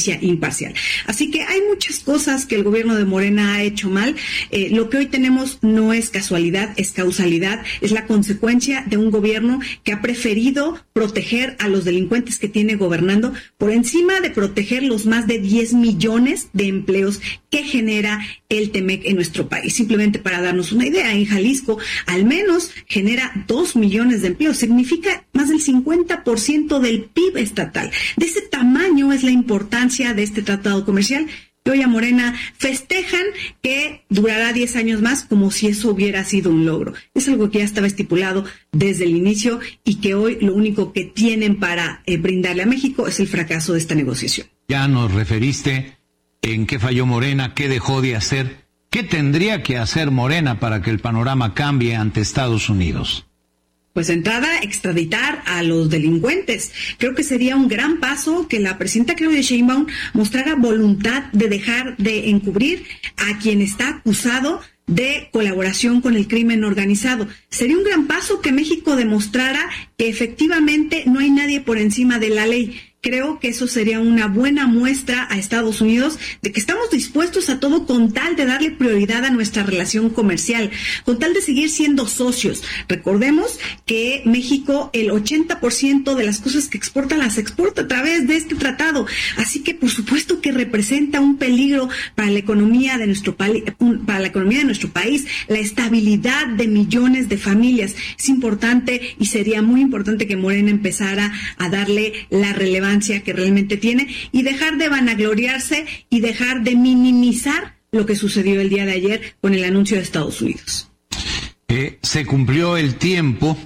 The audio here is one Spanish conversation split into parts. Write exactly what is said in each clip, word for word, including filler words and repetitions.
justicia imparcial. Así que hay muchas cosas que el gobierno de Morena ha hecho mal. Eh, lo que hoy tenemos no es casualidad, es causalidad, es la consecuencia de un gobierno que ha preferido proteger a los delincuentes que tiene gobernando por encima de proteger los más de diez millones de empleos que genera el Temec en nuestro país. Simplemente para darnos una idea, en Jalisco al menos genera dos millones de empleos, significa más del cincuenta por ciento del P I B estatal. De ese tamaño es la importancia de este tratado comercial. Y hoy a Morena festejan que durará diez años más como si eso hubiera sido un logro. Es algo que ya estaba estipulado desde el inicio y que hoy lo único que tienen para eh, brindarle a México es el fracaso de esta negociación. Ya nos referiste en qué falló Morena, qué dejó de hacer. ¿Qué tendría que hacer Morena para que el panorama cambie ante Estados Unidos? Pues de entrada, extraditar a los delincuentes. Creo que sería un gran paso que la presidenta Claudia Sheinbaum mostrara voluntad de dejar de encubrir a quien está acusado de colaboración con el crimen organizado. Sería un gran paso que México demostrara que efectivamente no hay nadie por encima de la ley. Creo que eso sería una buena muestra a Estados Unidos de que estamos dispuestos a todo con tal de darle prioridad a nuestra relación comercial, con tal de seguir siendo socios. Recordemos que México, el ochenta por ciento de las cosas que exporta las exporta a través de este tratado. Así que, por supuesto, que representa un peligro para la economía de nuestro país, para la economía de nuestro país, la estabilidad de millones de familias. Es importante y sería muy importante que Morena empezara a darle la relevancia que realmente tiene y dejar de vanagloriarse y dejar de minimizar lo que sucedió el día de ayer con el anuncio de Estados Unidos. Eh, se cumplió el tiempo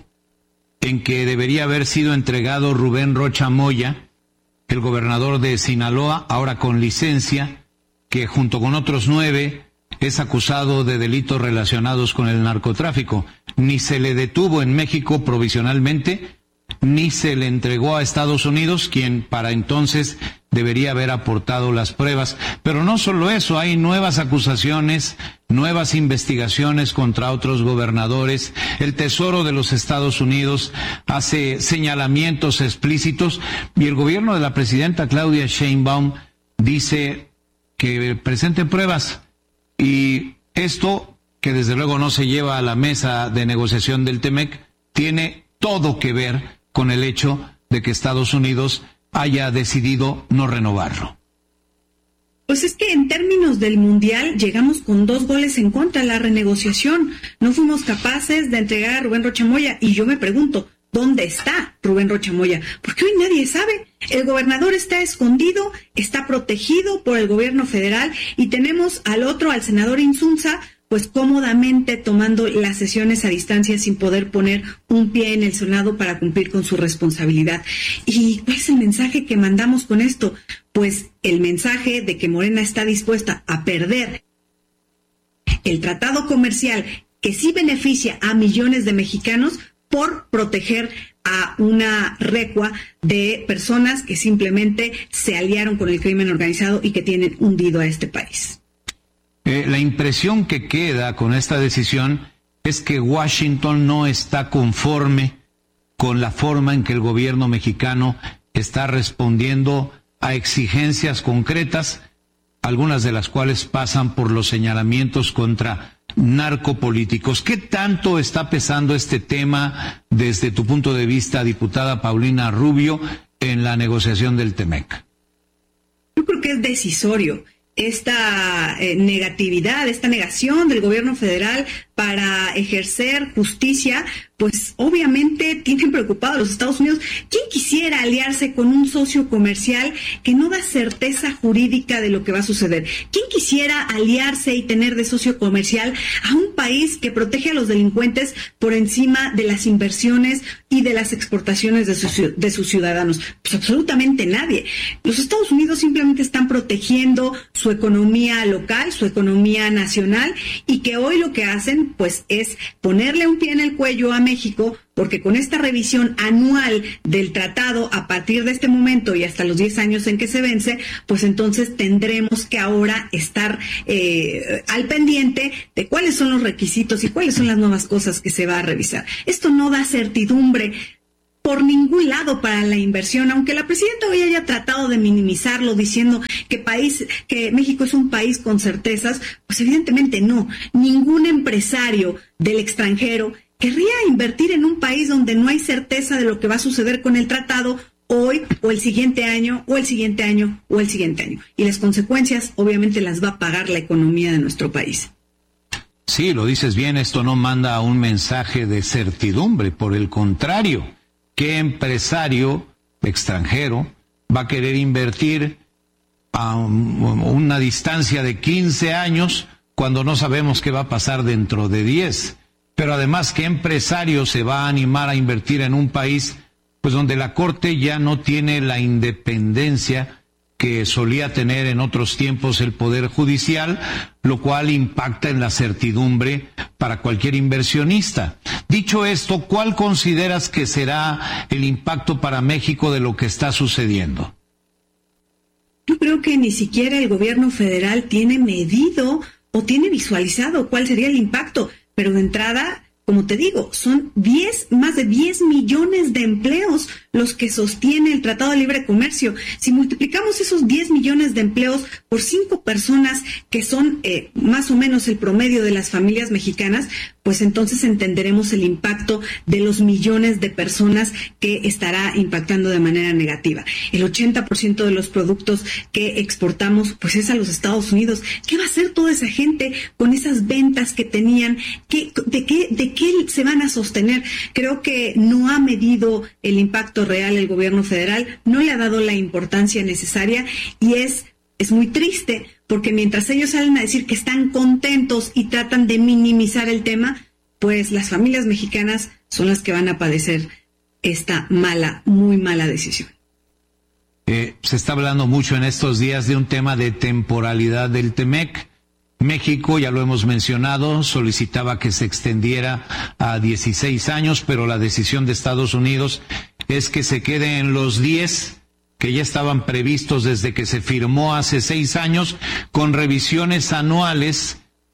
en que debería haber sido entregado Rubén Rocha Moya, el gobernador de Sinaloa, ahora con licencia, que junto con otros nueve es acusado de delitos relacionados con el narcotráfico. Ni se le detuvo en México provisionalmente, ni se le entregó a Estados Unidos, quien para entonces debería haber aportado las pruebas. Pero no solo eso, hay nuevas acusaciones, nuevas investigaciones contra otros gobernadores. El Tesoro de los Estados Unidos hace señalamientos explícitos y el gobierno de la presidenta Claudia Sheinbaum dice que presente pruebas. Y esto, que desde luego no se lleva a la mesa de negociación del Temec, tiene todo que ver con el hecho de que Estados Unidos haya decidido no renovarlo. Pues es que en términos del Mundial llegamos con dos goles en contra de la renegociación. No fuimos capaces de entregar a Rubén Rocha Moya y yo me pregunto, ¿dónde está Rubén Rocha Moya? Porque hoy nadie sabe. El gobernador está escondido, está protegido por el gobierno federal y tenemos al otro, al senador Insunza, pues cómodamente tomando las sesiones a distancia sin poder poner un pie en el Senado para cumplir con su responsabilidad. ¿Y cuál es el mensaje que mandamos con esto? Pues el mensaje de que Morena está dispuesta a perder el tratado comercial que sí beneficia a millones de mexicanos por proteger a una recua de personas que simplemente se aliaron con el crimen organizado y que tienen hundido a este país. Eh, la impresión que queda con esta decisión es que Washington no está conforme con la forma en que el gobierno mexicano está respondiendo a exigencias concretas, algunas de las cuales pasan por los señalamientos contra narcopolíticos. ¿Qué tanto está pesando este tema desde tu punto de vista, diputada Paulina Rubio, en la negociación del Temec? Yo creo que es decisorio esta eh, negatividad, esta negación del gobierno federal para ejercer justicia, pues obviamente tienen preocupados a los Estados Unidos. ¿Quién quisiera aliarse con un socio comercial que no da certeza jurídica de lo que va a suceder? ¿Quién quisiera aliarse y tener de socio comercial a un país que protege a los delincuentes por encima de las inversiones y de las exportaciones de sus, de sus ciudadanos? Pues absolutamente nadie. Los Estados Unidos simplemente están protegiendo su economía local, su economía nacional, y que hoy lo que hacen pues es ponerle un pie en el cuello a México, porque con esta revisión anual del tratado a partir de este momento y hasta los diez años en que se vence, pues entonces tendremos que ahora estar eh, al pendiente de cuáles son los requisitos y cuáles son las nuevas cosas que se va a revisar. Esto no da certidumbre por ningún lado para la inversión, aunque la presidenta hoy haya tratado de minimizarlo diciendo que país, que México es un país con certezas, pues evidentemente no. Ningún empresario del extranjero querría invertir en un país donde no hay certeza de lo que va a suceder con el tratado hoy o el siguiente año o el siguiente año o el siguiente año. Y las consecuencias obviamente las va a pagar la economía de nuestro país. Sí, lo dices bien, esto no manda un mensaje de certidumbre, por el contrario. ¿Qué empresario extranjero va a querer invertir a una distancia de quince años cuando no sabemos qué va a pasar dentro de diez? Pero además, ¿qué empresario se va a animar a invertir en un país pues donde la Corte ya no tiene la independencia que solía tener en otros tiempos el Poder Judicial, lo cual impacta en la certidumbre para cualquier inversionista? Dicho esto, ¿cuál consideras que será el impacto para México de lo que está sucediendo? Yo creo que ni siquiera el gobierno federal tiene medido o tiene visualizado cuál sería el impacto, pero de entrada, como te digo, son diez, más de diez millones de empleos los que sostiene el Tratado de Libre Comercio. Si multiplicamos esos diez millones de empleos por cinco personas, que son eh, más o menos el promedio de las familias mexicanas, pues entonces entenderemos el impacto de los millones de personas que estará impactando de manera negativa. El ochenta por ciento de los productos que exportamos, pues es a los Estados Unidos. ¿Qué va a hacer toda esa gente con esas ventas que tenían? ¿Qué, de qué, de qué se van a sostener? Creo que no ha medido el impacto real el gobierno federal, no le ha dado la importancia necesaria y es, es muy triste porque mientras ellos salen a decir que están contentos y tratan de minimizar el tema, pues las familias mexicanas son las que van a padecer esta mala, muy mala decisión. Eh, se está hablando mucho en estos días de un tema de temporalidad del Temec. México, ya lo hemos mencionado, solicitaba que se extendiera a dieciséis años, pero la decisión de Estados Unidos es que se quede en los diez que ya estaban previstos desde que se firmó hace seis años, con revisiones anuales,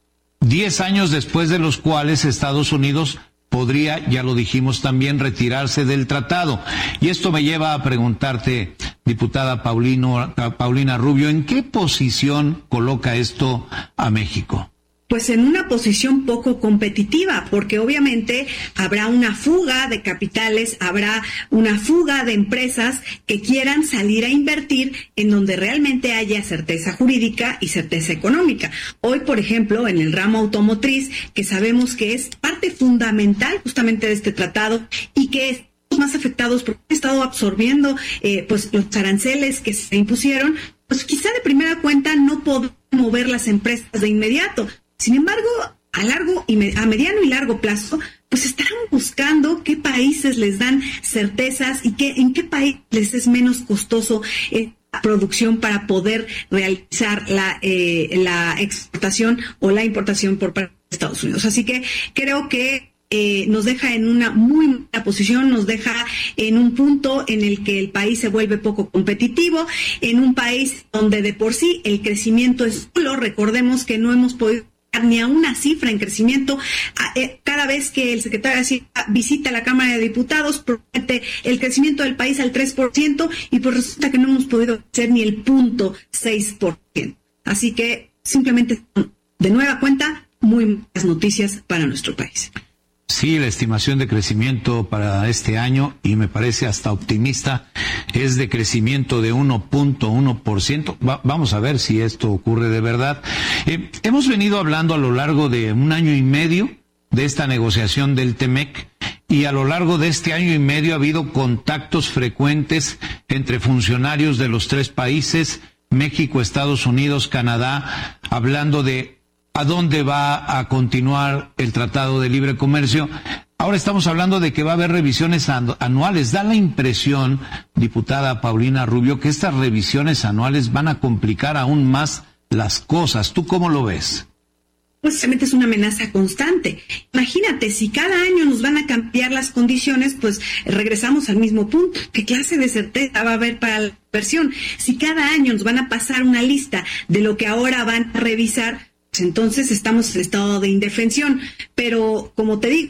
diez años después de los cuales Estados Unidos podría, ya lo dijimos también, retirarse del tratado. Y esto me lleva a preguntarte, diputada Paulino, Paulina Rubio, ¿en qué posición coloca esto a México? Pues en una posición poco competitiva, porque obviamente habrá una fuga de capitales, habrá una fuga de empresas que quieran salir a invertir en donde realmente haya certeza jurídica y certeza económica. Hoy, por ejemplo, en el ramo automotriz, que sabemos que es parte fundamental justamente de este tratado y que es más afectados porque han estado absorbiendo eh, pues los aranceles que se impusieron, pues quizá de primera cuenta no podrán mover las empresas de inmediato. Sin embargo, a largo y me, a mediano y largo plazo, pues estarán buscando qué países les dan certezas y qué, en qué país les es menos costoso eh, la producción para poder realizar la, eh, la exportación o la importación por parte de Estados Unidos. Así que creo que Eh, nos deja en una muy mala posición, nos deja en un punto en el que el país se vuelve poco competitivo, en un país donde de por sí el crecimiento es nulo. Recordemos que no hemos podido ni a una cifra en crecimiento. Cada vez que el secretario de Hacienda visita la Cámara de Diputados, promete el crecimiento del país al tres por ciento y pues resulta que no hemos podido hacer ni el punto seis por ciento. Así que simplemente, de nueva cuenta, muy malas noticias para nuestro país. Sí, la estimación de crecimiento para este año, y me parece hasta optimista, es de crecimiento de uno punto uno por ciento. Va, vamos a ver si esto ocurre de verdad. Eh, hemos venido hablando a lo largo de un año y medio de esta negociación del Temec, y a lo largo de este año y medio ha habido contactos frecuentes entre funcionarios de los tres países, México, Estados Unidos, Canadá, hablando de ¿a dónde va a continuar el Tratado de Libre Comercio? Ahora estamos hablando de que va a haber revisiones anuales. Da la impresión, diputada Paulina Rubio, que estas revisiones anuales van a complicar aún más las cosas. ¿Tú cómo lo ves? Pues realmente es una amenaza constante. Imagínate, si cada año nos van a cambiar las condiciones, pues regresamos al mismo punto. ¿Qué clase de certeza va a haber para la inversión? Si cada año nos van a pasar una lista de lo que ahora van a revisar, entonces estamos en estado de indefensión. Pero, como te digo,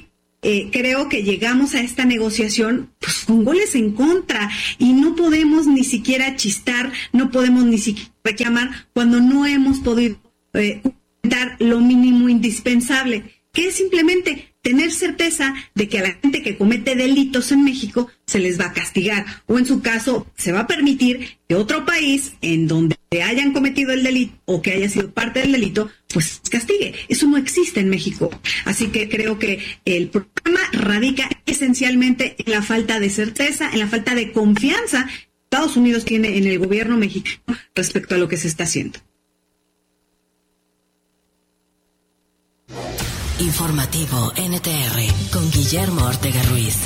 eh, creo que llegamos a esta negociación pues con goles en contra y no podemos ni siquiera chistar, no podemos ni siquiera reclamar cuando no hemos podido eh, dar lo mínimo indispensable, que es simplemente tener certeza de que a la gente que comete delitos en México se les va a castigar, o en su caso se va a permitir que otro país en donde hayan cometido el delito o que haya sido parte del delito, pues castigue. Eso no existe en México. Así que creo que el problema radica esencialmente en la falta de certeza, en la falta de confianza que Estados Unidos tiene en el gobierno mexicano respecto a lo que se está haciendo. Informativo N T R con Guillermo Ortega Ruiz.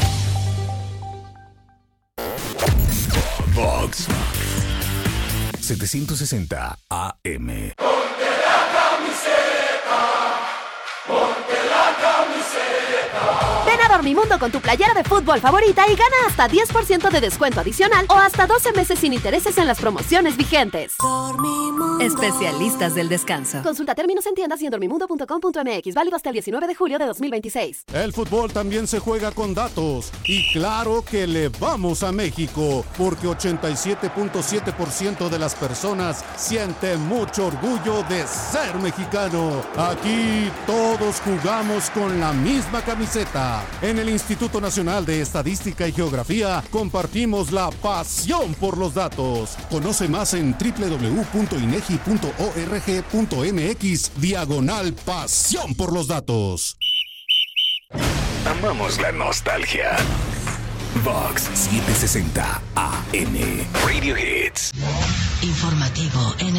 Vox setecientos sesenta A M. Ponte la camiseta, ponte la camiseta. Ven a Dormimundo con tu playera de fútbol favorita y gana hasta diez por ciento de descuento adicional o hasta doce meses sin intereses en las promociones vigentes. Dormimundo. Especialistas del descanso. Consulta términos en tiendas y en dormimundo punto com punto m x. Válido hasta el diecinueve de julio de dos mil veintiséis. El fútbol también se juega con datos. Y claro que le vamos a México, porque ochenta y siete punto siete por ciento de las personas sienten mucho orgullo de ser mexicano. Aquí todos jugamos con la misma camiseta. En el Instituto Nacional de Estadística y Geografía compartimos la pasión por los datos. Conoce más en doble u doble u doble u punto inegi punto org punto m x diagonal pasión por los datos. Amamos la nostalgia. Vox setecientos sesenta A M. Radio Hits. Informativo N